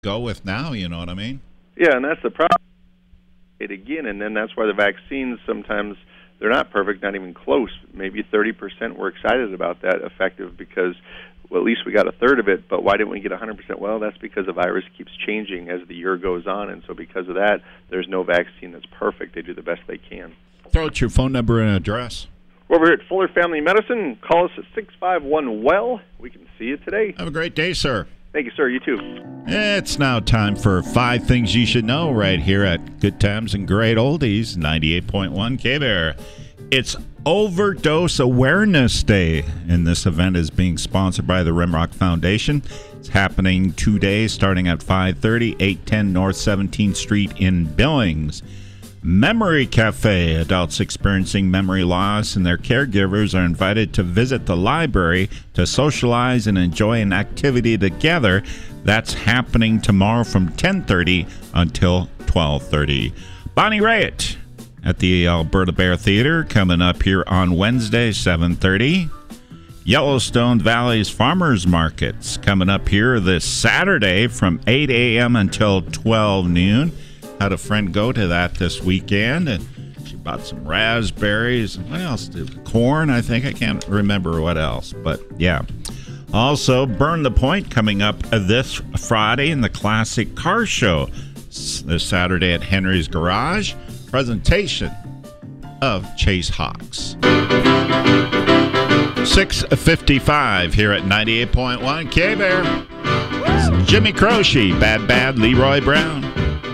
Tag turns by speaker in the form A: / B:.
A: go with now, you know what I mean?
B: Yeah, and that's the problem. Again, and then that's why the vaccines sometimes they're not perfect, not even close. Maybe 30% we're excited about that effective because, well, at least we got a third of it, but why didn't we get 100%? Well, that's because the virus keeps changing as the year goes on, and so because of that, there's no vaccine that's perfect. They do the best they can.
A: Throw out your phone number and address.
B: We're over here at Fuller Family Medicine. Call us at 651-WELL. We can see you today.
A: Have a great day, sir.
B: Thank you, sir. You too.
A: It's now time for 5 Things You Should Know right here at Good Times and Great Oldies, 98.1 K-Bear. It's Overdose Awareness Day, and this event is being sponsored by the Rimrock Foundation. It's happening today, starting at 5:30, 810 North 17th Street in Billings. Memory Cafe. Adults experiencing memory loss and their caregivers are invited to visit the library to socialize and enjoy an activity together. That's happening tomorrow from 10:30 until 12:30. Bonnie Raitt at the Alberta Bear Theater coming up here on Wednesday, 7:30. Yellowstone Valley's Farmers Markets coming up here this Saturday from 8 a.m. until 12 noon. Had a friend go to that this weekend, and she bought some raspberries. What else? Corn, I think. I can't remember what else, but yeah. Also, Burn the Point coming up this Friday in the Classic Car Show this Saturday at Henry's Garage. Presentation of Chase Hawks. 6:55 here at 98.1 K-Bear. Jimmy Croce, Bad Bad Leroy Brown.